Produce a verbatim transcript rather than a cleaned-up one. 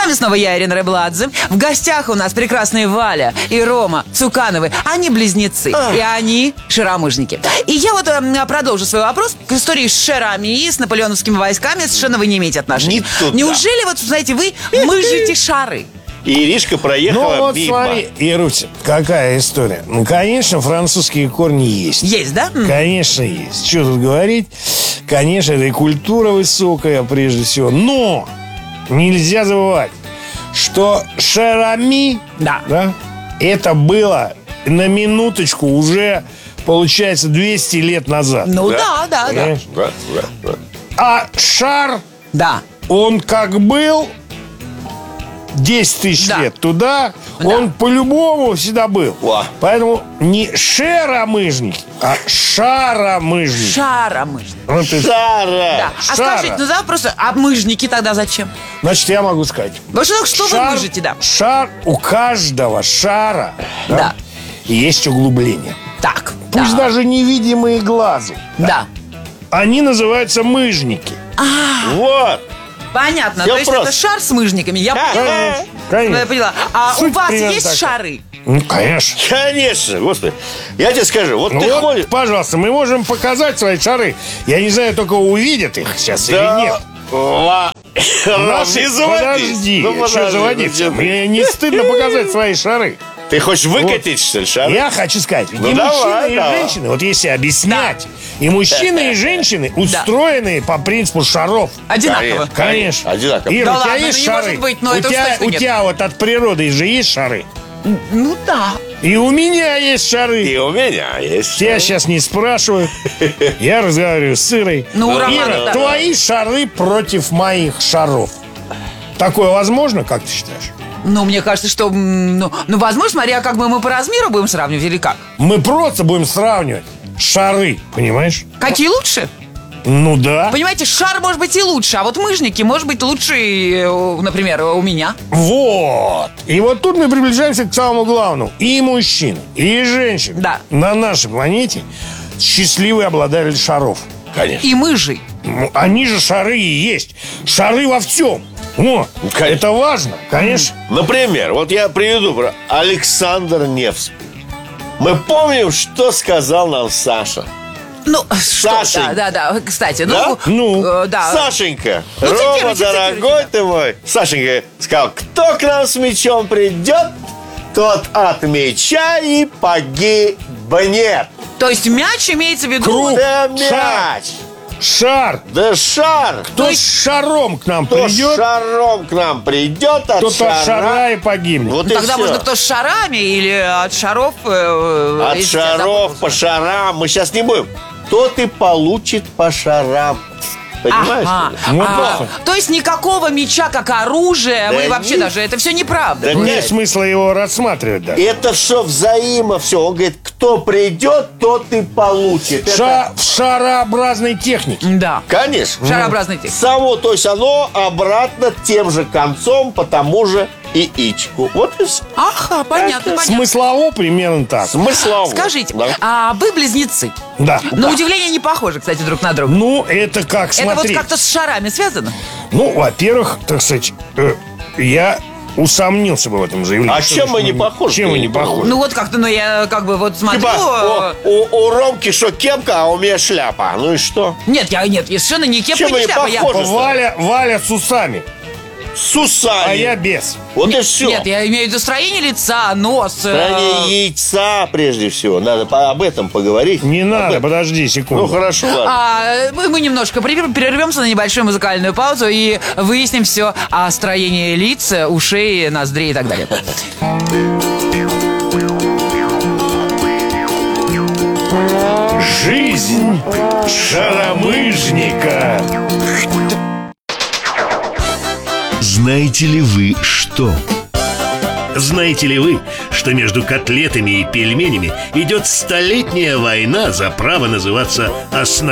вами снова я, Ирина Рыбладзе. В гостях у нас прекрасные Валя и Рома Цукановы. Они близнецы, Ах. и они шаромыжники. И я вот э, продолжу свой вопрос к истории с шарами и с наполеоновскими войсками. Совершенно вы не имеете отношения. Не Неужели, вот, знаете, вы мыжите шары? И Иришка проехала Ну вот мимо. смотри, Ируся, какая история. Ну, конечно, французские корни есть. Есть, да? Конечно, есть. Что тут говорить? Конечно, это и культура высокая, прежде всего. Но нельзя забывать, что шарами, Да. да, это было на минуточку уже, получается, двести лет назад. Ну да, да, да. Понимаешь? Да, да, да. А шар, Да. он как был десять тысяч Да. лет туда, Да. он по-любому всегда был. Во. Поэтому не шаромыжники, а шаромыжники. Шаромыжники. Вот это- Шара. Да. А Шара. скажите, ну да, просто, а мыжники тогда зачем? Значит, я могу сказать. Потому что, что вы Шар- мыжите, да? Шар, у каждого шара Да. есть углубление. Так. Пусть да. даже невидимые глазу. Да. Они называются мыжники. Вот. Понятно. Всё То есть просто. это шар с мыжниками. Я Ага. поняла. Конечно. Я поняла. А Суть у вас примерно есть такая. шары? Ну, конечно. Конечно, господи. Я тебе скажу, вот Ну ты вот, ходишь. пожалуйста, мы можем показать свои шары. Я не знаю, только увидят их сейчас Да. или нет. Ла- Ром, Наши- не заводись. Подожди, Ну, что подожди, заводиться? ну, что ты? Мне не стыдно показать свои шары. Ты хочешь выкатить, что ли, шар? Я хочу сказать, ведь Ну, и давай, мужчины, и давай. женщины, вот если объяснять, и мужчины, и женщины устроены по принципу шаров. Одинаково. Конечно. Одинаково. Ира, Да у тебя ладно, есть ну не шары? может быть, но у это уж тебя, точно у нет. тебя вот от природы же есть шары? Ну да. И у меня есть шары. И у меня есть. Тебя сейчас не спрашиваю. Я разговариваю с Ирой. Ну, у Романа, Ира, да. твои шары против моих шаров. Такое возможно, как ты считаешь? Ну, мне кажется, что, м, ну, ну, возможно, смотря как бы мы по размеру будем сравнивать или как? Мы просто будем сравнивать шары, понимаешь? Какие лучше? Ну да. Понимаете, шар может быть и лучше, а вот мыжники может быть лучше, э, например, у меня. Вот. И вот тут мы приближаемся к самому главному. И мужчины, и женщины Да. на нашей планете счастливые обладатели шаров. Конечно. И мыжи. Ну, они же шары и есть. Шары во всем. О, Конечно. это важно, конечно. Например, вот я приведу про Александр Невский. Мы помним, что сказал нам Саша. Ну, что, Сашенька. да, да, да. Кстати, Да? ну, Ну. э, да. Сашенька, Ну, Рома, цитируйте, дорогой цитируйте, ты мой. Сашенька сказал, кто к нам с мечом придет, тот от меча и погибнет. То есть мяч имеется в виду... Круг. Да Шар. мяч, Шар. да шар. Кто с шаром к нам Кто придет, шаром к нам придет, от тот шара... от шара и погибнет. Вот Ну, и тогда всё. можно кто с шарами или от шаров... э, От если тебя шаров забыл. по шарам. Мы сейчас не будем. Тот и получит по шарам. Понимаешь? Ага. что ли? Ну, А, просто. то есть никакого меча как оружия, Да мы вообще не- даже... Это все неправда. Да Нет нет. смысла его рассматривать даже. Это все взаимо все. Он говорит, кто придет, тот и получит. Это- Ша- в шарообразной технике. Да. Конечно. Шарообразный текст. Само, то есть оно обратно тем же концом по тому же и ичку. Вот и все. Ага, понятно, понятно. Смыслово примерно так. Смыслово. Скажите, Да. а вы близнецы? Да. На удивление не похожи, кстати, друг на друга. Ну, это как, Это вот смотри. как-то с шарами связано? Ну, во-первых, так сказать, э, я усомнился бы в этом заявлении. А Что чем ж мы не похожи? Чем мы Я не не понимаю. похожи? Ну вот как-то, ну я как бы вот смотрю... Типа, э, у, у- у Ромки что, кепка, а у меня шляпа. Ну и что? Нет, я нет, я совершенно не кепка, Чем не они шляпа. Я... похожи? Валя, Валя с усами, С усами. а я без. Вот и все. Нет, я имею в виду строение лица, нос. э, Строение яйца, прежде всего. Надо по- об этом поговорить. Не Об надо, этом. подожди секунду. Ну, хорошо, ладно. А, мы, мы немножко прерв- прервемся на небольшую музыкальную паузу и выясним все о строении лиц, ушей, ноздрей и так далее. Жизнь шаромыжника. Знаете ли вы что? Знаете ли вы, что между котлетами и пельменями идет столетняя война за право называться основным